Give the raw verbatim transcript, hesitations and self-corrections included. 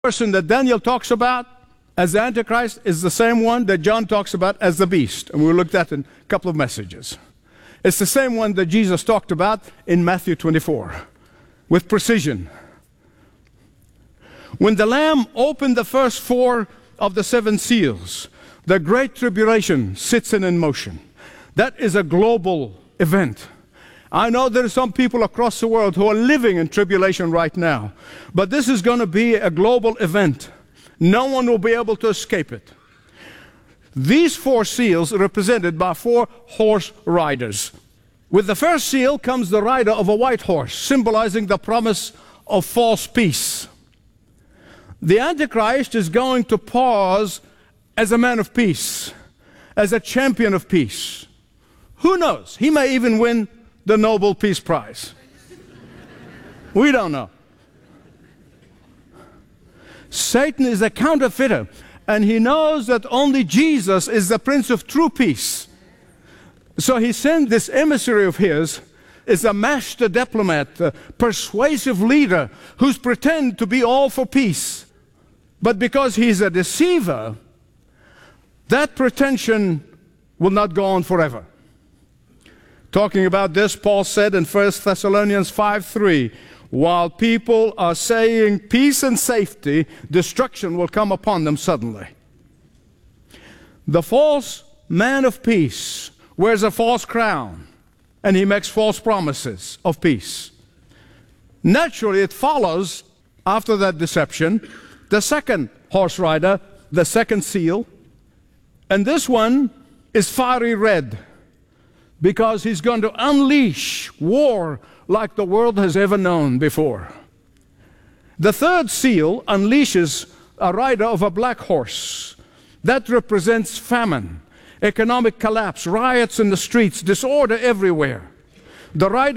person that Daniel talks about as the Antichrist is the same one that John talks about as the beast. And we looked at in a couple of messages. It's the same one that Jesus talked about in Matthew twenty-four with precision. When the Lamb opened the first four of the seven seals, the Great Tribulation sits in, in motion. That is a global event. I know there are some people across the world who are living in tribulation right now, but this is going to be a global event. No one will be able to escape it. These four seals are represented by four horse riders. With the first seal comes the rider of a white horse, symbolizing the promise of false peace. The Antichrist is going to pause as a man of peace, as a champion of peace. Who knows? He may even win the Nobel Peace Prize. We don't know. Satan is a counterfeiter, and he knows that only Jesus is the Prince of true peace. So he sent this emissary of his, is a master diplomat, a persuasive leader who's pretend to be all for peace. But because he's a deceiver, that pretension will not go on forever. Talking about this, Paul said in First Thessalonians five three, while people are saying peace and safety, destruction will come upon them suddenly. The false man of peace wears a false crown, and he makes false promises of peace. Naturally, it follows, after that deception, the second horse rider, the second seal, and this one is fiery red, because he's going to unleash war like the world has ever known before. The third seal unleashes a rider of a black horse. That represents famine, economic collapse, riots in the streets, disorder everywhere. The rider